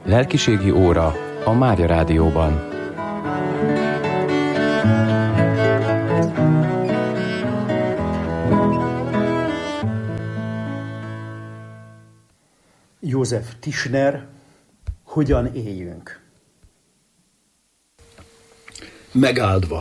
Lelkiségi óra a Mária Rádióban. József Tischner, hogyan éljünk? Megáldva.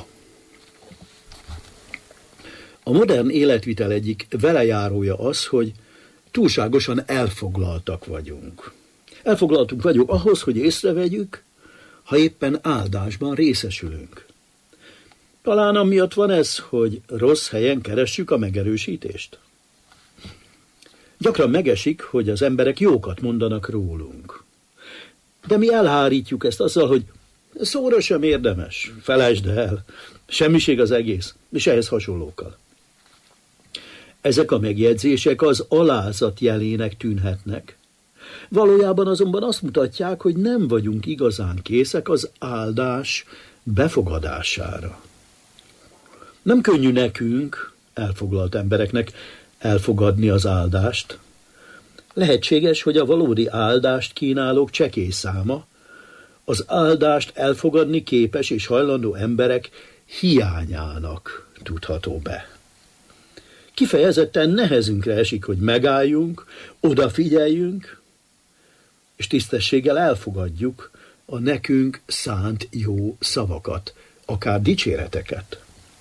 A modern életvitel egyik velejárója az, hogy túlságosan elfoglaltak vagyunk. Elfoglaltunk vagyunk ahhoz, hogy észrevegyük, ha éppen áldásban részesülünk. Talán amiatt van ez, hogy rossz helyen keressük a megerősítést. Gyakran megesik, hogy az emberek jókat mondanak rólunk. De mi elhárítjuk ezt azzal, hogy szóra sem érdemes, felejtsd el, semmiség az egész, és ehhez hasonlókkal. Ezek a megjegyzések az alázat jelének tűnhetnek. Valójában azonban azt mutatják, hogy nem vagyunk igazán készek az áldás befogadására. Nem könnyű nekünk, elfoglalt embereknek, elfogadni az áldást. Lehetséges, hogy a valódi áldást kínálók csekély száma az áldást elfogadni képes és hajlandó emberek hiányának tudható be. Kifejezetten nehezünkre esik, hogy megálljunk, odafigyeljünk, és tisztességgel elfogadjuk a nekünk szánt jó szavakat, akár dicséreteket.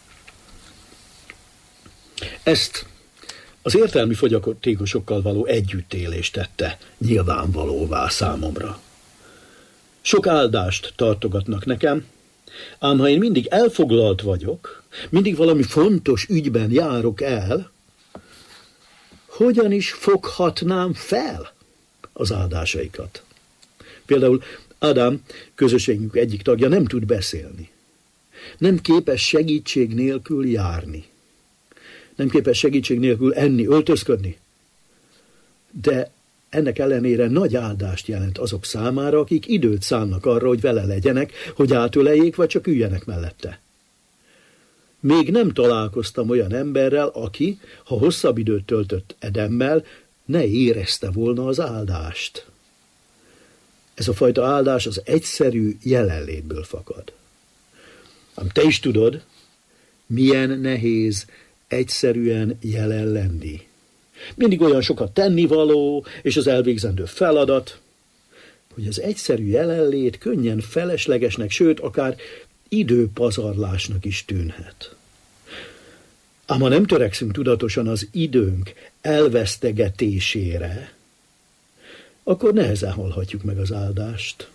Ezt az értelmi fogyatékosokkal való együttélést tette nyilvánvalóvá számomra. Sok áldást tartogatnak nekem, ám ha én mindig elfoglalt vagyok, mindig valami fontos ügyben járok el, hogyan is foghatnám fel az áldásaikat? Például Ádám, közösségünk egyik tagja, nem tud beszélni. Nem képes segítség nélkül járni. Nem képes segítség nélkül enni, öltözködni. De ennek ellenére nagy áldást jelent azok számára, akik időt szánnak arra, hogy vele legyenek, hogy átöleljék, vagy csak üljenek mellette. Még nem találkoztam olyan emberrel, aki, ha hosszabb időt töltött Edemmel, ne érezte volna az áldást. Ez a fajta áldás az egyszerű jelenlétből fakad. Ám te is tudod, milyen nehéz egyszerűen jelen lenni. Mindig olyan sokat tennivaló, és az elvégzendő feladat, hogy az egyszerű jelenlét könnyen feleslegesnek, sőt, akár időpazarlásnak is tűnhet. Ám ha nem törekszünk tudatosan az időnk elvesztegetésére, akkor nehezen hallhatjuk meg az áldást.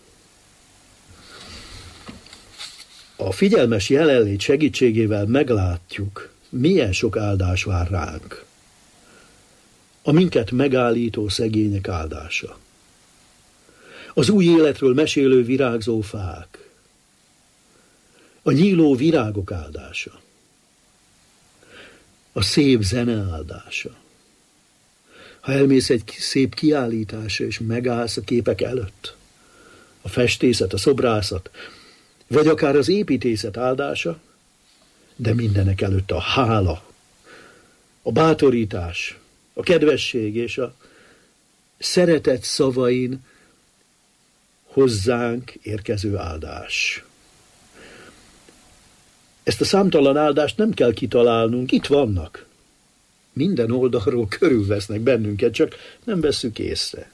A figyelmes jelenlét segítségével meglátjuk, milyen sok áldás vár ránk. A minket megállító szegények áldása. Az új életről mesélő virágzó fák. A nyíló virágok áldása. A szép zene áldása. Ha elmész egy szép kiállításra, és megállsz a képek előtt, a festészet, a szobrászat, vagy akár az építészet áldása, de mindenek előtt a hála, a bátorítás, a kedvesség és a szeretet szavain hozzánk érkező áldás. Ezt a számtalan áldást nem kell kitalálnunk, itt vannak. Minden oldalról körülvesznek bennünket, csak nem vesszük észre.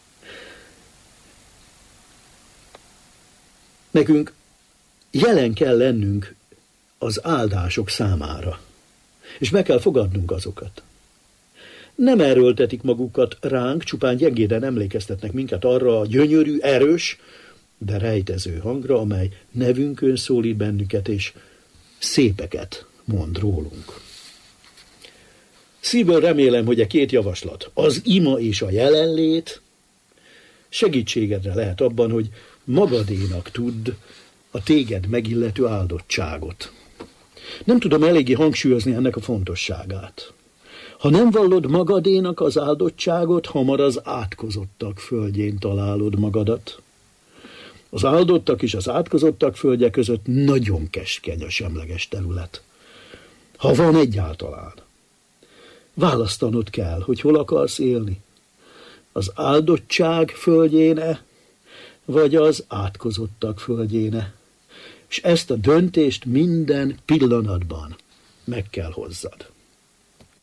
Nekünk jelen kell lennünk az áldások számára, és meg kell fogadnunk azokat. Nem erőltetik magukat ránk, csupán gyengéden emlékeztetnek minket arra a gyönyörű, erős, de rejtező hangra, amely nevünkön szólít bennünket, és szépeket mond rólunk. Szívből remélem, hogy a két javaslat, az ima és a jelenlét segítségedre lehet abban, hogy magadénak tudd a téged megillető áldottságot. Nem tudom eléggé hangsúlyozni ennek a fontosságát. Ha nem vallod magadénak az áldottságot, hamar az átkozottak földjén találod magadat. Az áldottak és az átkozottak földje között nagyon keskeny a semleges terület. Ha van egyáltalán. Választanod kell, hogy hol akarsz élni. Az áldottság földjén-e, vagy az átkozottak földjéne, és ezt a döntést minden pillanatban meg kell hozzad.